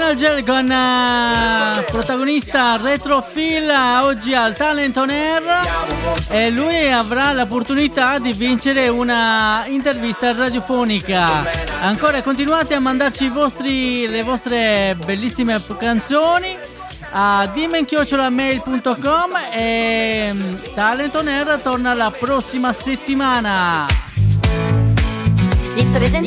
Nigel con protagonista Retro Phil oggi al Talent On Air, e lui avrà l'opportunità di vincere una intervista radiofonica. Ancora continuate a mandarci le vostre bellissime canzoni a dimen@mail.com, e Talent On Air torna la prossima settimana. Vi presento